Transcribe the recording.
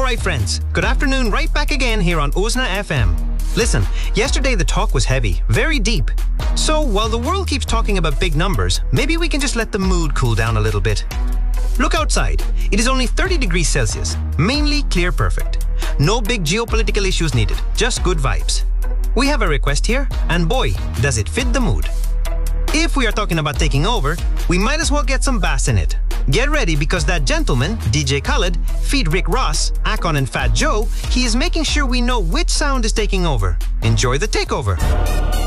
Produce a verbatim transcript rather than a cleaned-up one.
Alright friends, good afternoon, right back again here on Uzna F M. Listen, yesterday the talk was heavy, very deep. So while the world keeps talking about big numbers, maybe we can just let the mood cool down a little bit. Look outside. It is only thirty degrees Celsius, mainly clear perfect. No big geopolitical issues needed, just good vibes. We have a request here, and boy, does it fit the mood. If we are talking about taking over, we might as well get some bass in it. Get ready because that gentleman, D J Khaled, feed Rick Ross, Akon and Fat Joe, he is making sure we know which sound is taking over. Enjoy the takeover.